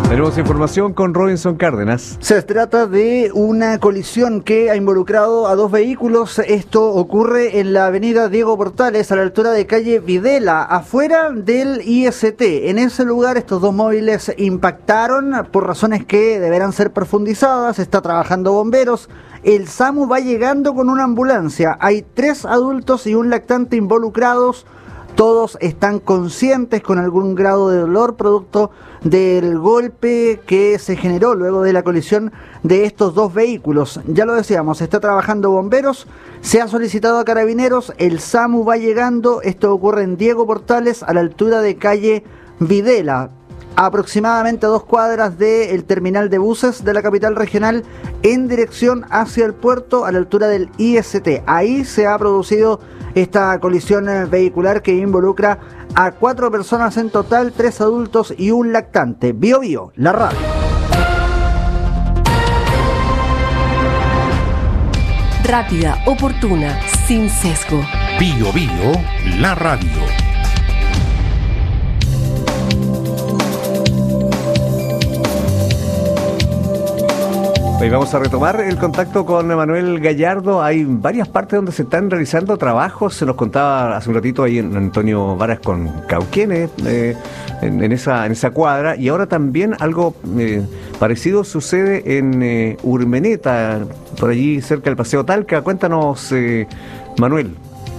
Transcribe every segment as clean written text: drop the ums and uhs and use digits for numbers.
Tenemos información con Robinson Cárdenas. Se trata de una colisión que ha involucrado a dos vehículos. Esto ocurre en la avenida Diego Portales, a la altura de calle Videla, afuera del IST. En ese lugar estos dos móviles impactaron por razones que deberán ser profundizadas. Está trabajando bomberos. El SAMU va llegando con una ambulancia. Hay 3 adultos y un lactante involucrados. Todos están conscientes, con algún grado de dolor producto del golpe que se generó luego de la colisión de estos dos vehículos. Ya lo decíamos, está trabajando bomberos, se ha solicitado a carabineros, el SAMU va llegando. Esto ocurre en Diego Portales, a la altura de calle Videla, aproximadamente a 2 cuadras del terminal de buses de la capital regional, en dirección hacia el puerto, a la altura del IST. Ahí se ha producido esta colisión vehicular que involucra a 4 personas en total, 3 adultos y un lactante. Bio Bio, la radio. Rápida, oportuna, sin sesgo. Bio Bio, la radio. Hoy vamos a retomar el contacto con Manuel Gallardo. Hay varias partes donde se están realizando trabajos. Se nos contaba hace un ratito ahí en Antonio Varas con Cauquenes, en esa cuadra. Y ahora también algo parecido sucede en Urmeneta, por allí cerca del Paseo Talca. Cuéntanos, Manuel.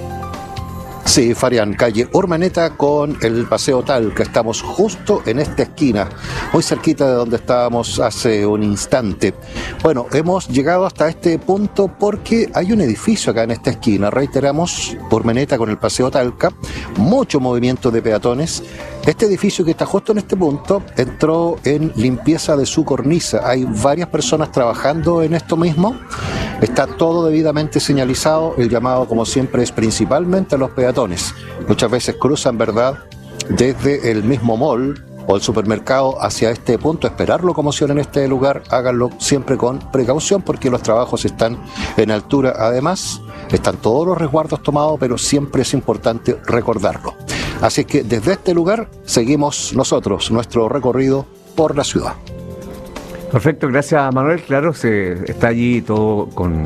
Sí, Farián, calle Urmeneta con el Paseo Talca. Estamos justo en esta esquina, muy cerquita de donde estábamos hace un instante. Bueno, hemos llegado hasta este punto porque hay un edificio acá en esta esquina. Reiteramos, Urmeneta con el Paseo Talca, mucho movimiento de peatones. Este edificio que está justo en este punto entró en limpieza de su cornisa. Hay varias personas trabajando en esto mismo. Está todo debidamente señalizado. El llamado, como siempre, es principalmente a los peatones. Muchas veces cruzan, ¿verdad?, desde el mismo mall o el supermercado hacia este punto, esperar locomoción en este lugar. Háganlo siempre con precaución porque los trabajos están en altura. Además, están todos los resguardos tomados, pero siempre es importante recordarlo. Así que desde este lugar seguimos nosotros nuestro recorrido por la ciudad. Perfecto, gracias Manuel. Claro, se está allí todo con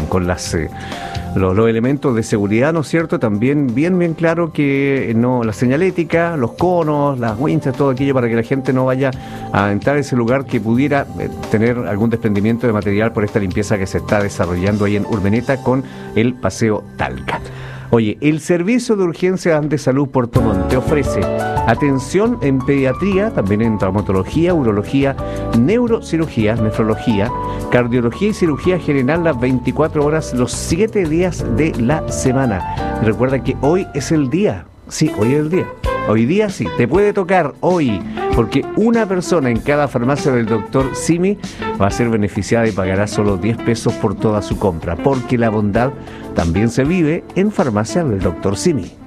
los elementos de seguridad, ¿no es cierto? También bien claro que la señalética, los conos, las winchas, todo aquello para que la gente no vaya a entrar a ese lugar que pudiera tener algún desprendimiento de material por esta limpieza que se está desarrollando ahí en Urmeneta con el Paseo Talca. Oye, el Servicio de Urgencias de Salud Puerto Montt ofrece atención en pediatría, también en traumatología, urología, neurocirugía, nefrología, cardiología y cirugía general las 24 horas, los 7 días de la semana. Recuerda que hoy es el día. Sí, hoy es el día. Hoy día sí, te puede tocar hoy, porque una persona en cada farmacia del Dr. Simi va a ser beneficiada y pagará solo 10 pesos por toda su compra, porque la bondad también se vive en farmacia del Dr. Simi.